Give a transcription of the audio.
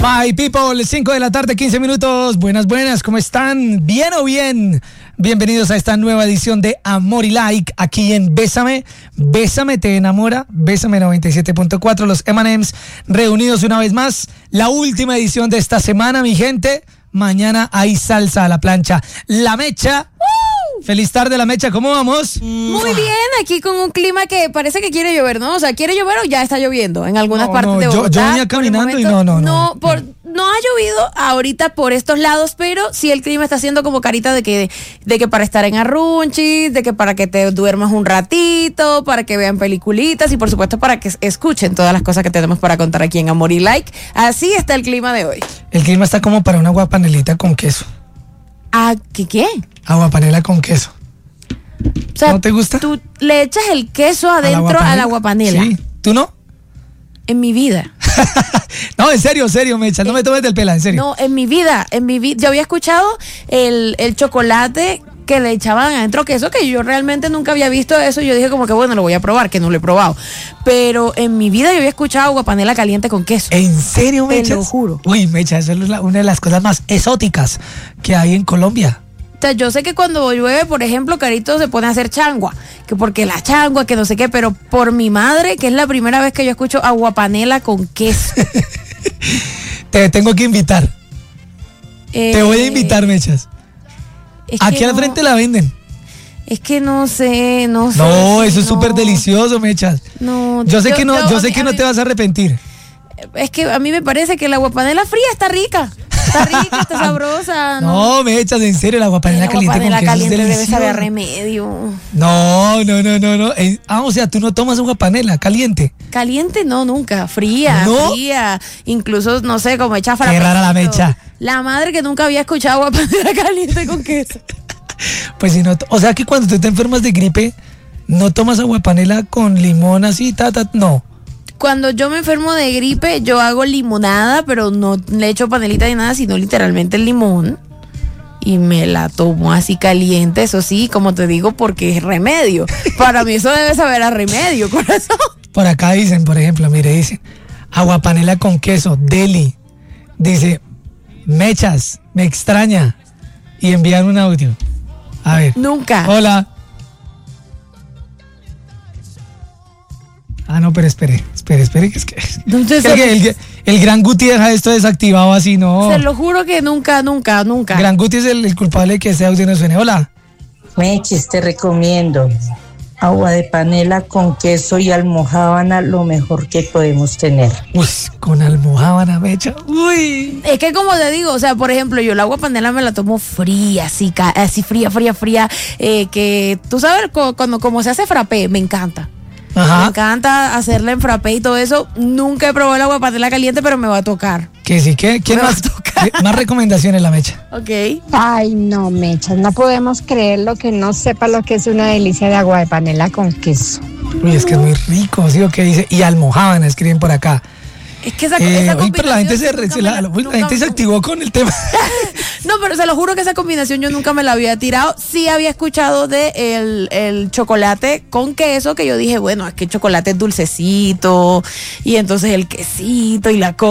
My people, 5 de la tarde, 15 minutos. Buenas, ¿cómo están? ¿Bien o bien? Bienvenidos a esta nueva edición de Amor y Like, aquí en Bésame. Bésame te enamora, Bésame 97.4, los M&M's reunidos una vez más. La última edición de esta semana, mi gente. Mañana hay salsa a la plancha. La Mecha. Feliz tarde, La Mecha, ¿cómo vamos? Muy bien, aquí con un clima que parece que quiere llover, ¿no? O sea, ¿quiere llover o ya está lloviendo en algunas partes de Bogotá? Yo venía caminando y no ha llovido ahorita por estos lados, pero sí el clima está haciendo como carita de que para estar en arrunchis, de que para que te duermas un ratito, para que vean peliculitas y por supuesto para que escuchen todas las cosas que tenemos para contar aquí en Amor y Like. Así está el clima de hoy. El clima está como para una aguapanelita con queso. ¿Ah, qué? Aguapanela con queso. O sea, ¿no te gusta? Tú le echas el queso adentro a la aguapanela. Sí, ¿tú no? En mi vida. No, en serio, Mecha, no me tomes del pela, en serio. No, en mi vida, yo había escuchado el chocolate que le echaban adentro queso, que yo realmente nunca había visto eso, y yo dije como que bueno, lo voy a probar, que no lo he probado. Pero en mi vida yo había escuchado aguapanela caliente con queso. ¿En serio, Mecha? Te lo juro. Uy, Mecha, eso es una de las cosas más exóticas que hay en Colombia. O sea, yo sé que cuando llueve, por ejemplo, Carito se pone a hacer changua, que porque la changua, que no sé qué, pero por mi madre, que es la primera vez que yo escucho aguapanela con queso. Te tengo que invitar. Te voy a invitar, Mechas. Aquí al frente la venden. Es que no sé. No, eso es súper delicioso, Mechas. No. Yo sé que no te vas a arrepentir. Es que a mí me parece que la aguapanela fría está rica. Está rica, está sabrosa. No, Mechas, en serio, la aguapanela caliente con queso es delicioso. Debe saber a remedio. No. O sea, tú no tomas aguapanela caliente. Caliente no, nunca. Fría, ¿no? Fría. Incluso, no sé, como hecha frappé. Qué rara la Mecha. La madre que nunca había escuchado aguapanela caliente con queso. Pues si no, o sea que cuando tú te enfermas de gripe, no tomas aguapanela con limón así, no. Cuando yo me enfermo de gripe, yo hago limonada, pero no le echo panelita ni nada, sino literalmente el limón. Y me la tomo así caliente, eso sí, como te digo, porque es remedio. Para mí eso debe saber a remedio, corazón. Por acá dicen, por ejemplo, dicen, aguapanela con queso, deli. Dice, Mechas, me extraña. Y envían un audio. A ver. Nunca. Hola. Ah, no, pero espere, que es que el Gran Guti deja esto desactivado así, no. Se lo juro que nunca. Gran Guti es el culpable de que ese audio no suene. Hola. Mechis, te recomiendo agua de panela con queso y almojábana, lo mejor que podemos tener. Uy, con almojábana, Mecha. Uy. Es que como te digo, o sea, por ejemplo, yo el agua panela me la tomo fría, así fría, que tú sabes, cuando como se hace frappé, me encanta. Ajá. Me encanta hacerla en frappé y todo eso. Nunca he probado el agua panela caliente, pero me va a tocar. Que sí, ¿quién más? Más recomendaciones, La Mecha. Ok. Ay, no, Mechas, no podemos creer lo que no sepa lo que es una delicia de agua de panela con queso. Uy, es que es muy rico, ¿sí o qué dice? Y almojábana, escriben por acá. Es que esa combinación... Pero la gente se activó con el tema. No, pero se lo juro que esa combinación yo nunca me la había tirado. Sí había escuchado de el chocolate con queso, que yo dije, bueno, es que el chocolate es dulcecito, y entonces el quesito y la cosa.